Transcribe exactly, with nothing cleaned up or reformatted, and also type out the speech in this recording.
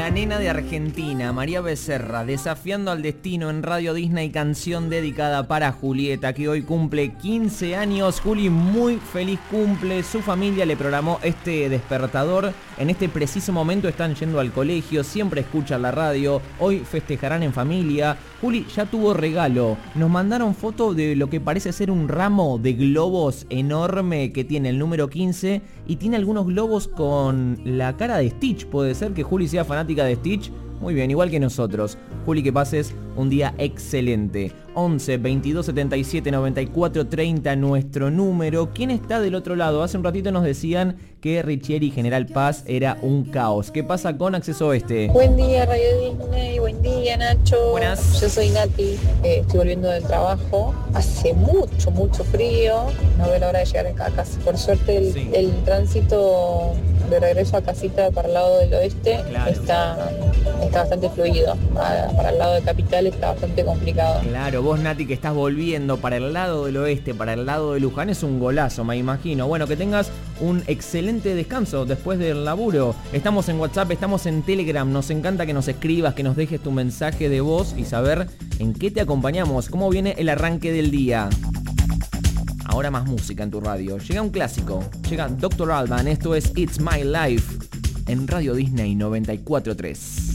La nena de Argentina, María Becerra, desafiando al destino en Radio Disney, canción dedicada para Julieta, que hoy cumple quince años. Juli, muy feliz cumple. Su familia le programó este despertador. En este preciso momento están yendo al colegio, siempre escuchan la radio. Hoy festejarán en familia. Juli ya tuvo regalo. Nos mandaron foto de lo que parece ser un ramo de globos enorme que tiene el número quince y tiene algunos globos con la cara de Stitch. ¿Puede ser que Juli sea fanática de Stitch? Muy bien, igual que nosotros. Juli, que pases un día excelente. once, veintidós, setenta y siete, noventa y cuatro, treinta, nuestro número. ¿Quién está del otro lado? Hace un ratito nos decían que Richieri y General Paz era un caos. ¿Qué pasa con Acceso Oeste? Buen día, Radio Disney. Buen día, Nacho. Buenas. Yo soy Nati. Eh, estoy volviendo del trabajo. Hace mucho, mucho frío. No veo la hora de llegar a casa. Por suerte, el, Sí. el tránsito de regreso a casita para el lado del oeste Claro. está, está bastante fluido. Para, para el lado de Capital está bastante complicado. Claro, vos, Nati, que estás volviendo para el lado del oeste, para el lado de Luján, es un golazo, me imagino. Bueno, que tengas un excelente descanso después del laburo. Estamos en WhatsApp, estamos en Telegram. Nos encanta que nos escribas, que nos dejes tu mensaje de voz y saber en qué te acompañamos, cómo viene el arranque del día. Ahora más música en tu radio. Llega un clásico, llega doctor Alban. Esto es It's My Life en Radio Disney noventa y cuatro punto tres.